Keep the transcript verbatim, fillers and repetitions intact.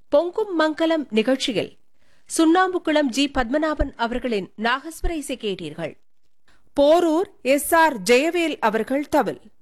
பொங்கும் மங்கலம் நிகழ்ச்சியில் சுண்ணாம்புக்குளம் ஜி பத்மநாபன் அவர்களின் நாகஸ்வர இசை கேட்டீர்கள். போரூர் எஸ் ஆர் ஜெயவேல் அவர்கள் தவில்.